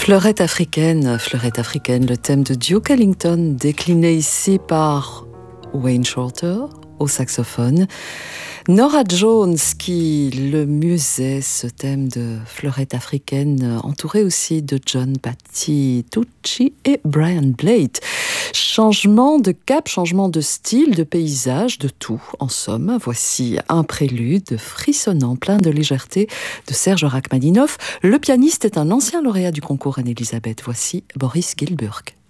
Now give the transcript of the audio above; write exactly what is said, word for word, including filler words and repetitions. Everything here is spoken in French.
Fleurette africaine, fleurette africaine, le thème de Duke Ellington, décliné ici par Wayne Shorter au saxophone. Norah Jones qui le musait, ce thème de fleurette africaine, entouré aussi de John Patitucci et Brian Blade. Changement de cap, changement de style, de paysage, de tout, en somme. Voici un prélude frissonnant, plein de légèreté de Serge Rachmaninoff. Le pianiste est un ancien lauréat du concours Anne-Elisabeth. Voici Boris Gilburg.